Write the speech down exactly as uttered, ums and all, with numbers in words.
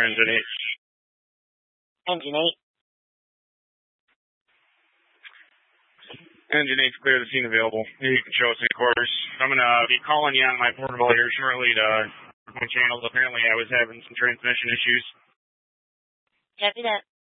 for Engine eight. Engine eight. Engine eight's clear, the scene available. You can show us any quarters. I'm going to be calling you on my portable here shortly to my channels. Apparently I was having some transmission issues. Copy that.